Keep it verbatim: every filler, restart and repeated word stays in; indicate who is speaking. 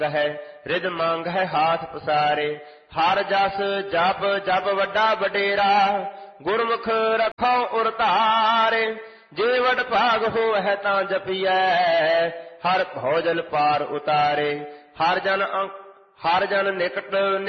Speaker 1: ਹੈ ਰਿਦ ਮੰਗ ਹੈ ਹਾਥ ਪਸਾਰੇ। ਹਰ ਜਸ ਜਪ ਜਪ ਵੱਡਾ ਵਡੇਰਾ ਗੁਰਮੁਖ ਰੱਖੋ ਉਰ ਧਾਰੇ। ਜੇ ਵਡ ਭਾਗ ਹੋਵੈ ਤਾਂ ਜਪੀਐ ਹਰ ਭਉ ਜਲ ਪਾਰ ਉਤਾਰੇ। ਹਰ ਜਨ ਹਰ ਜਨ ਨਿਕਟ